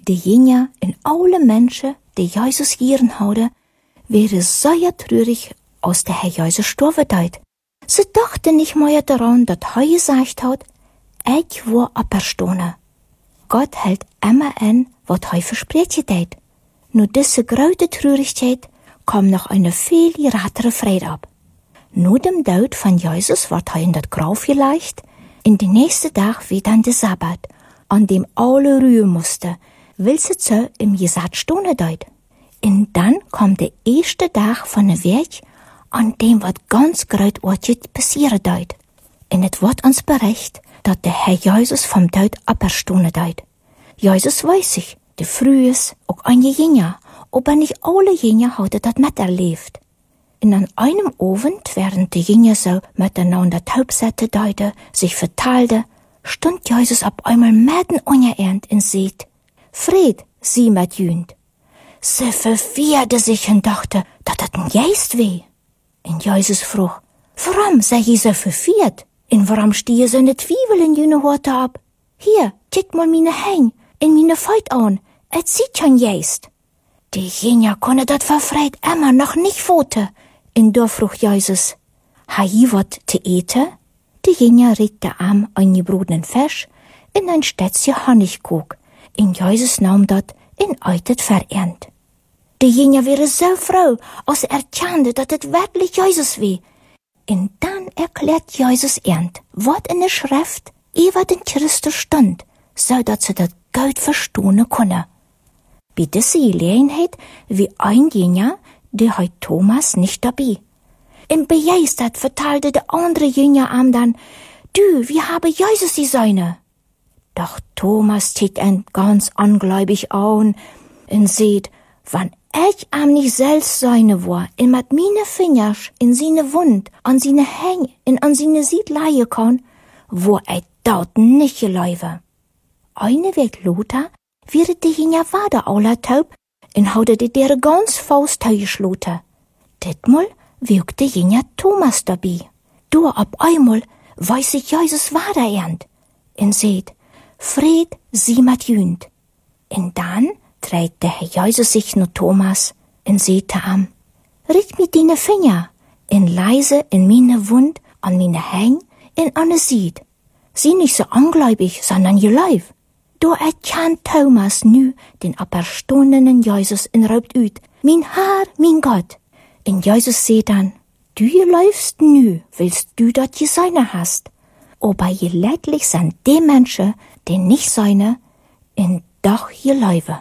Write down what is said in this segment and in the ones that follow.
de Jünger en alle Menschen, die Jesus gieren houden, wäre sehr traurig, als der Herr Jesus sterben deut. Sie dachten nicht mehr daran, dass er gesagt hat, ich war auferstanden. Gott hält immer an, was er verspricht hat. Nur diese große Traurigkeit kam noch eine viel geratere Freude ab. Nur dem Tod von Jesus wird er in das Grab gelegt. In den nächsten Tag wie dann der Sabbat, an dem alle ruhen mussten, weil sie so im Gesatz stunden deut. Und dann kommt der erste Tag von der Weg, an dem wird ganz großartig passieren deut. Und es wird uns berichtet, dass der Herr Jesus vom Tod auferstanden deut. Jesus weiß sich, der früh ist auch einige Jünger, aber nicht alle Jünger hadden das miterlebt. Und an einem Abend, während die Jünger so miteinander taubsetten deuten, sich verteilten, stund Jesus auf einmal mitten unerernt und sagt, Fried, sie mit jünd. Sie verwirrte sich und dachte, dass das ein Geist weh. Und Jesus frug, warum sei je so verwirrt? Und warum stehen so eine Zwiebel in jene Horte ab? Hier, kick mal meine Hänge in meine Feut an, es sieht schon Geist. Die Jünger konnten das verfreit immer noch nicht voten. Und da frug Jesus, ha je wat te eten? Die Jünger regte am eingebrodenen Fisch in ein Stätzchen Honigkuch. Und Jesus nahm dat in eitet verernt. Die Jünger wäre so froh, als erkannte, dass es wirklich Jesus war. Und dann erklärt Jesus ernt, was in der Schrift über den Christus stand, so dass sie das gut verstehen können. Bei dieser Gelegenheit wie ein Jünger, der heut Thomas nicht dabei. Und begeistert verteilte der andere Jünger am dann, du, wir haben Jesus die Seine. Doch Thomas tickt ihn ganz ungläubig an und sieht, wann ich am nicht selbst seine war, und mit meine Finger in seine Wund, an seine Hänge und an seine Sied leihen kann, wo ich dort nicht gelaufen. Eine Weg Lothar wäre die Jünger weiter aller taub und hatte die dere ganz Faust geschloten. Ditmal wirkte Jünger Thomas dabei. Du ab einmal weiß ich Jesus weiter ernt und seht, Fried, sie mit jünd. Und dann dreht der Herr Jesus sich nur Thomas und sagte am, riech mit deine Finger und leise in meine Wund, an meine Hänge und an der Sied. Sieh nicht so ungläubig, sondern geleif. Da erkannt Thomas nu den auferstandenen Jesus und ruft ut, mein Herr, mein Gott. Und Jesus sagt dann, du läufst nu, willst du dat je seine hast. Aber je leidlich sind die Menschen, die nicht seine, und doch je läufe.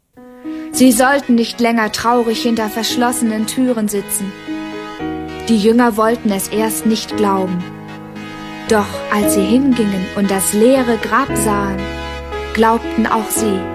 Sie sollten nicht länger traurig hinter verschlossenen Türen sitzen. Die Jünger wollten es erst nicht glauben. Doch als sie hingingen und das leere Grab sahen, glaubten auch sie.